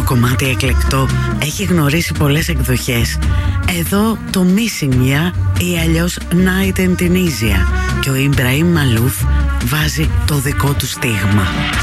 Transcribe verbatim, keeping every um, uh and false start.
κομμάτι εκλεκτό, έχει γνωρίσει πολλές εκδοχές. Εδώ το Missing Ya ή αλλιώς Night in Tunisia, και ο Ιμπραήμ Μαλούφ βάζει το δικό του στίγμα.